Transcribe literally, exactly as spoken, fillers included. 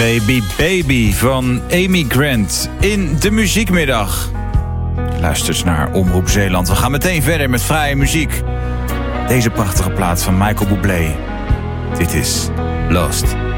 Baby Baby van Amy Grant in de muziekmiddag. Je luistert naar Omroep Zeeland. We gaan meteen verder met fraaie muziek. Deze prachtige plaat van Michael Bublé. Dit is Lost.